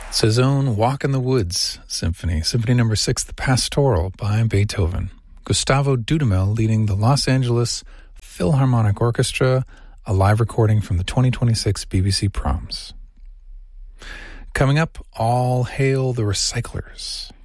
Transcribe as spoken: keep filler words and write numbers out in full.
It's his own Walk in the Woods Symphony, Symphony Number Six, The Pastoral by Beethoven. Gustavo Dudamel leading the Los Angeles Philharmonic Orchestra, a live recording from the twenty twenty-six B B C Proms. Coming up, All Hail the Recyclers.